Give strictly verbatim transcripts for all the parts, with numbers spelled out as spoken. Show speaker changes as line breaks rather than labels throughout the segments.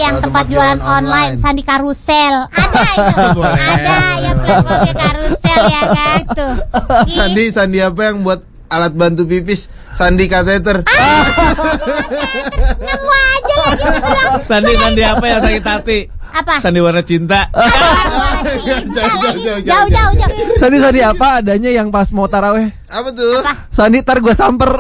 yang tempat, tempat jualan online. online, Sandi Karusel. Ada itu. Ada yang platformnya Karusel ya kan tuh.
Sandi Sandi apa yang buat alat bantu pipis? Sandi kateter.
Ah, nemu aja lagi bilang.
Sandi Sandi apa yang sakit hati?
Apa?
Sandi warna cinta.
Jauh jauh jauh.
Sandi Sandi apa adanya yang pas mau taraweh?
Apa tuh?
Apa?
Sandi tar gue samper.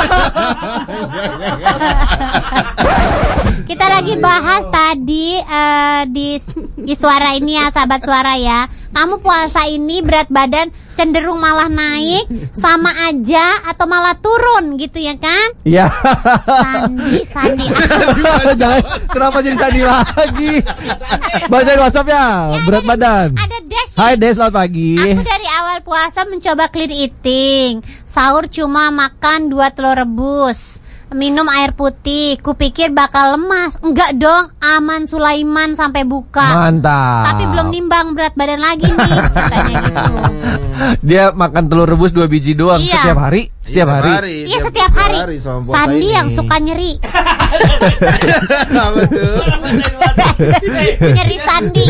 Kita lagi bahas tadi uh, di di suara ini ya, sahabat suara ya. Kamu puasa ini berat badan cenderung malah naik, sama aja atau malah turun gitu ya kan?
Iya.
Sandi, Sandi.
Jangan, kenapa jadi Sandi lagi? Bacain WhatsApp ya, ya berat ada, badan.
Ada Des.
Hai Des, selamat pagi.
Aku dari awal puasa mencoba clean eating. Sahur cuma makan dua telur rebus, minum air putih. Kupikir bakal lemas. Enggak dong, aman Sulaiman sampai buka.
Mantap.
Tapi belum nimbang berat badan lagi nih, katanya gitu.
Dia makan telur rebus dua biji doang iya. Setiap hari? Setiap
iya,
hari?
hari?
Iya setiap hari, hari Sandi ini. Yang suka nyeri.
Apa tuh?
Nyeri Sandi.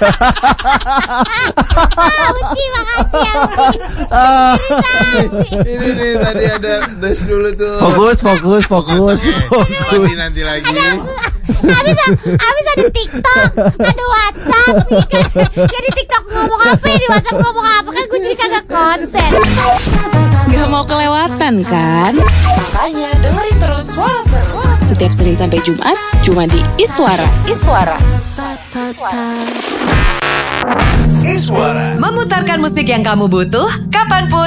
Ah, Uci makasih ya Uci. Nyeri Sandi.
Ini nih tadi ada Des dulu tuh.
Fokus, fokus, fokus.
Fokus. Nanti lagi.
Habis, habis ada TikTok, ada WhatsApp. Jadi TikTok ngomong apa ya, di WhatsApp ngomong apa, kan gue jadi kagak konsen.
Gak mau kelewatan kan? Makanya dengerin terus Suara Seru setiap Senin sampai Jumat cuma di Iswara. Iswara. Iswara.
Memutarkan musik yang kamu butuh kapanpun,